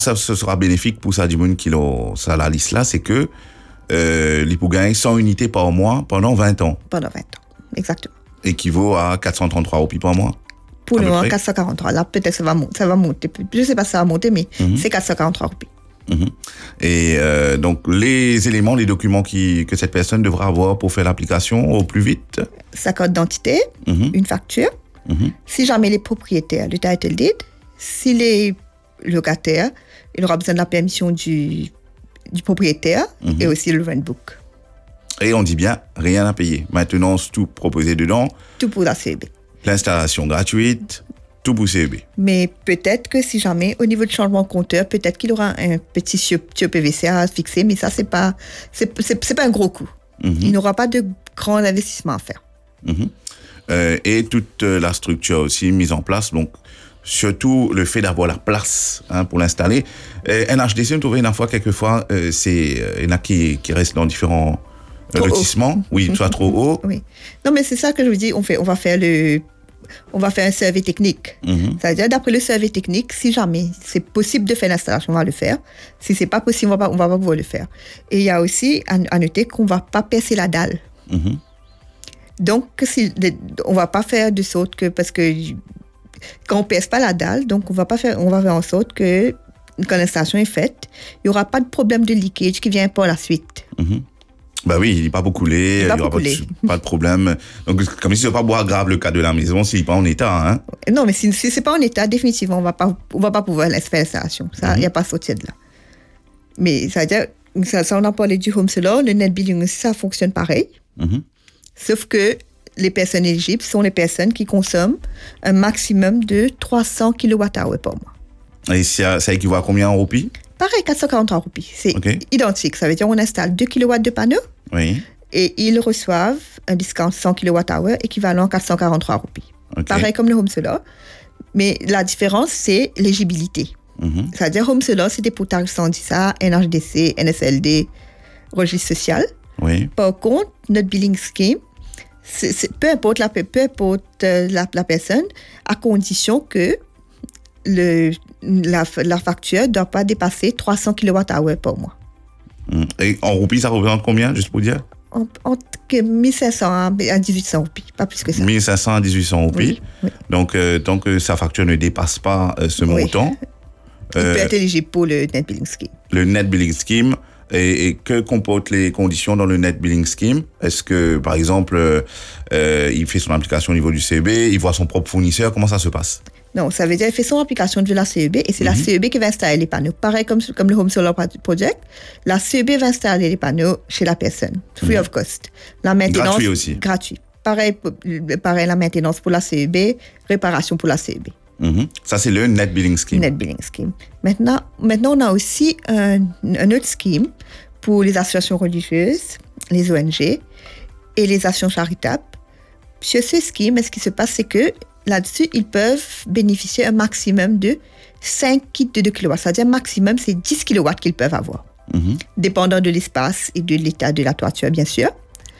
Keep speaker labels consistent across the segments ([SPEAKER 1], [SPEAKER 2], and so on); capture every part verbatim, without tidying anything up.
[SPEAKER 1] ça ce sera bénéfique pour ça du monde qui l'a ça la liste là, c'est que euh, il peut gagner cent unités par mois pendant vingt ans.
[SPEAKER 2] Pendant vingt ans, exactement.
[SPEAKER 1] Équivaut à quatre cent trente-trois roupies par mois.
[SPEAKER 2] Pour le moment, quatre cent quarante-trois. Là, peut-être ça va monter. Ça va monter. Je ne sais pas si ça va monter, mais mm-hmm. c'est quatre cent quarante-trois roupies.
[SPEAKER 1] Mm-hmm. Et euh, donc, les éléments, les documents qui, que cette personne devra avoir pour faire l'application au plus vite.
[SPEAKER 2] Sa carte d'identité, mm-hmm. une facture. Mm-hmm. Si jamais il est propriétaire, le title deed. S'il est locataire, il aura besoin de la permission du, du propriétaire mm-hmm. et aussi le rent book.
[SPEAKER 1] Et on dit bien, rien à payer. Maintenance, tout proposé dedans.
[SPEAKER 2] Tout pour la C E B.
[SPEAKER 1] L'installation gratuite, tout pour C E B.
[SPEAKER 2] Mais peut-être que si jamais, au niveau du changement de compteur, peut-être qu'il aura un petit tuyau P V C à fixer, mais ça, c'est pas, c'est, c'est, c'est pas un gros coût. Mm-hmm. Il n'aura pas de grands investissements à faire.
[SPEAKER 1] Mm-hmm. Euh, et toute la structure aussi mise en place, donc surtout le fait d'avoir la place hein, pour l'installer. Euh, N H D C, on trouvait une fois, quelquefois, euh, c'est, euh, il y en a qui, qui restent dans différents lotissement, oui, soit trop haut.
[SPEAKER 2] Oui. Non, mais c'est ça que je vous dis, on, fait, on va faire le... On va faire un survey technique. Mm-hmm. C'est-à-dire, d'après le survey technique, si jamais c'est possible de faire l'installation, on va le faire. Si c'est pas possible, on va pas, on va pas pouvoir le faire. Et il y a aussi à, à noter qu'on va pas percer la dalle. Mm-hmm. Donc, si, on va pas faire de sorte que, parce que quand on perce pas la dalle, donc on va pas faire, on va faire en sorte que quand l'installation est faite, il y aura pas de problème de leakage qui vient par la suite.
[SPEAKER 1] Mm-hmm. Bah oui, il n'est pas beaucoup coulé, il n'y aura pas de, pas de problème. Donc, comme si ce n'est pas boire grave le cas de la maison s'il n'est pas en état. Hein.
[SPEAKER 2] Non, mais si, si ce n'est pas en état, définitivement, on ne va pas pouvoir faire l'installation. Il n'y mm-hmm. a pas sortir de là. Mais ça veut dire, ça, ça on a parlé du home solar, le net billing aussi, ça fonctionne pareil. Mm-hmm. Sauf que les personnes éligibles sont les personnes qui consomment un maximum de trois cents kilowattheures par mois.
[SPEAKER 1] Et ça, ça équivaut à combien en roupies?
[SPEAKER 2] Pareil, quatre cent quarante-trois roupies. C'est okay. identique. Ça veut dire qu'on installe deux kilowatts de panneaux
[SPEAKER 1] oui.
[SPEAKER 2] et ils reçoivent un discount cent kilowattheures équivalent à quatre cent quarante-trois roupies. Okay. Pareil comme le home solar. Mais la différence, c'est l'éligibilité. Mm-hmm. C'est-à-dire home solar, c'était pour tarif cent dix A, N H D C, N S L D, registre social.
[SPEAKER 1] Oui.
[SPEAKER 2] Par contre, notre billing scheme, c'est, c'est, peu importe, la, peu importe la, la personne, à condition que le, la, la facture ne doit pas dépasser trois cents kilowattheures par mois.
[SPEAKER 1] Et en roupies, ça représente combien, juste pour dire?
[SPEAKER 2] Entre mille cinq cents à dix-huit cents roupies, pas plus que ça.
[SPEAKER 1] mille cinq cents à dix-huit cents roupies.
[SPEAKER 2] Oui, oui.
[SPEAKER 1] Donc, euh, tant que sa facture ne dépasse pas euh, ce oui. montant.
[SPEAKER 2] Il euh, peut être éligible pour le Net Billing Scheme.
[SPEAKER 1] Le Net Billing Scheme. Et, et que comportent les conditions dans le Net Billing Scheme? Est-ce que, par exemple, euh, il fait son application au niveau du C E B, il voit son propre fournisseur, comment ça se passe?
[SPEAKER 2] Non, ça veut dire qu'il fait son application de la C E B et c'est mm-hmm. la C E B qui va installer les panneaux. Pareil comme, comme le Home Solar Project, la C E B va installer les panneaux chez la personne, free mm-hmm. of cost. La maintenance,
[SPEAKER 1] gratuit aussi.
[SPEAKER 2] Gratuit. Pareil, pareil, la maintenance pour la C E B, réparation pour la C E B.
[SPEAKER 1] Mm-hmm. Ça, c'est le Net Billing Scheme.
[SPEAKER 2] Net Billing Scheme. Maintenant, maintenant on a aussi un, un autre scheme pour les associations religieuses, les O N G et les actions charitables. Sur ce scheme, ce qui se passe, c'est que là-dessus, ils peuvent bénéficier un maximum de cinq kits de deux kilowatts. C'est-à-dire, maximum, c'est dix kilowatts qu'ils peuvent avoir, mm-hmm. dépendant de l'espace et de l'état de la toiture, bien sûr.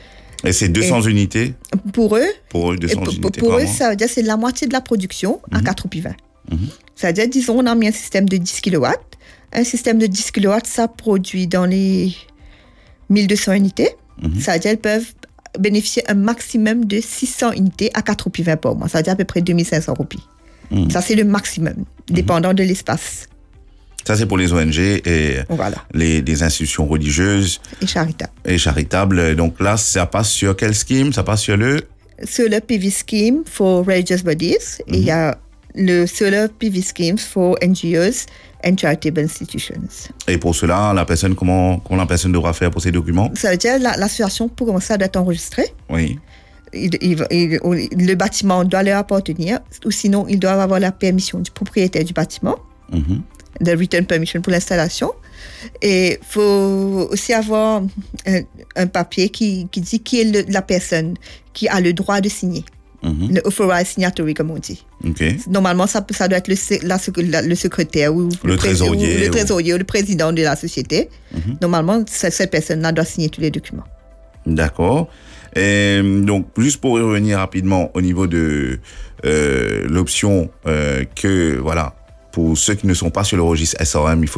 [SPEAKER 1] Et c'est deux cents et unités?
[SPEAKER 2] Pour eux,
[SPEAKER 1] pour eux, deux cents
[SPEAKER 2] pour,
[SPEAKER 1] unités
[SPEAKER 2] pour
[SPEAKER 1] par
[SPEAKER 2] eux
[SPEAKER 1] mois.
[SPEAKER 2] Ça veut dire que c'est la moitié de la production mm-hmm. à quatre roupies vingt. Mm-hmm. C'est-à-dire, disons, on a mis un système de dix kilowatts. Un système de dix kilowatts, ça produit dans les mille deux cents unités. Mm-hmm. Ça veut dire qu'ils peuvent bénéficier un maximum de six cents unités à quatre roupies vingt par mois. Ça veut dire à peu près deux mille cinq cents roupies. Mm-hmm. Ça, c'est le maximum, mm-hmm. dépendant de l'espace.
[SPEAKER 1] Ça, c'est pour les O N G et
[SPEAKER 2] voilà.
[SPEAKER 1] les, les institutions religieuses.
[SPEAKER 2] Et charitables.
[SPEAKER 1] Et charitables. Donc là, ça passe sur quel scheme? Ça passe sur le...
[SPEAKER 2] Sur le P V Scheme for Religious Bodies. Mm-hmm. Et il y a le Solar P V Scheme for N G Os and Charitable Institutions.
[SPEAKER 1] Et pour cela, la personne, comment, comment la personne devra faire pour ces documents? Ça
[SPEAKER 2] veut dire que la, l'association, pour commencer, doit être enregistrée.
[SPEAKER 1] Oui.
[SPEAKER 2] Il, il, il, le bâtiment doit leur appartenir, ou sinon, ils doivent avoir la permission du propriétaire du bâtiment. Mm-hmm. De written permission pour l'installation. Et il faut aussi avoir un, un papier qui, qui dit qui est le, la personne qui a le droit de signer. Mm-hmm. Le authorized signatory, comme on dit.
[SPEAKER 1] Okay.
[SPEAKER 2] Normalement, ça, ça doit être le, la, le secrétaire ou
[SPEAKER 1] le, le trésorier,
[SPEAKER 2] ou le trésorier ou... ou le président de la société. Mm-hmm. Normalement, cette, cette personne-là doit signer tous les documents.
[SPEAKER 1] D'accord. Et donc, juste pour revenir rapidement au niveau de euh, l'option euh, que, voilà, pour ceux qui ne sont pas sur le registre S R M, il faut